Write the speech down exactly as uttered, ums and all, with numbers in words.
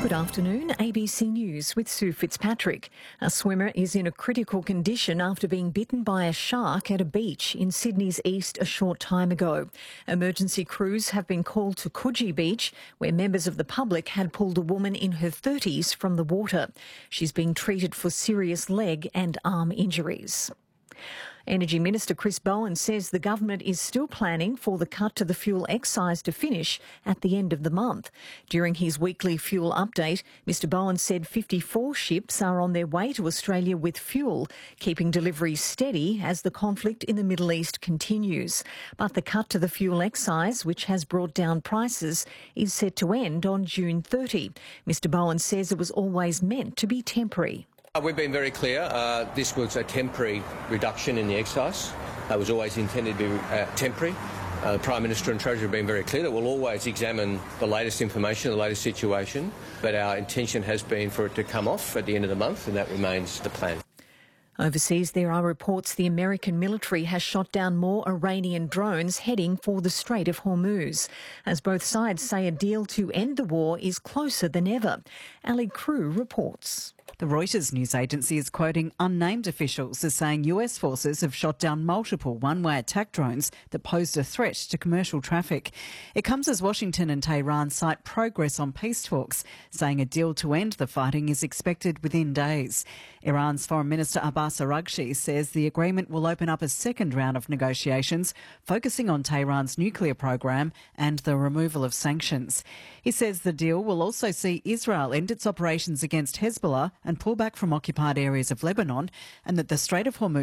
Good afternoon, A B C News with Sue Fitzpatrick. A swimmer is in a critical condition after being bitten by a shark at a beach in Sydney's east a short time ago. Emergency crews have been called to Coogee Beach, where members of the public had pulled a woman in her thirties from the water. She's being treated for serious leg and arm injuries. Energy Minister Chris Bowen says the government is still planning for the cut to the fuel excise to finish at the end of the month. During his weekly fuel update, Mr Bowen said fifty-four ships are on their way to Australia with fuel, keeping deliveries steady as the conflict in the Middle East continues. But the cut to the fuel excise, which has brought down prices, is set to end on June thirtieth. Mr Bowen says it was always meant to be temporary. We've been very clear. Uh, this was a temporary reduction in the excise. It was always intended to be uh, temporary. Uh, the Prime Minister and Treasurer have been very clear that we'll always examine the latest information, the latest situation, but our intention has been for it to come off at the end of the month, and that remains the plan. Overseas, there are reports the American military has shot down more Iranian drones heading for the Strait of Hormuz, as both sides say a deal to end the war is closer than ever. Ali Crew reports. The Reuters news agency is quoting unnamed officials as saying U S forces have shot down multiple one-way attack drones that posed a threat to commercial traffic. It comes as Washington and Tehran cite progress on peace talks, saying a deal to end the fighting is expected within days. Iran's Foreign Minister Abbas Araghchi says the agreement will open up a second round of negotiations, focusing on Tehran's nuclear program and the removal of sanctions. He says the deal will also see Israel end its operations against Hezbollah and pull back from occupied areas of Lebanon, and that the Strait of Hormuz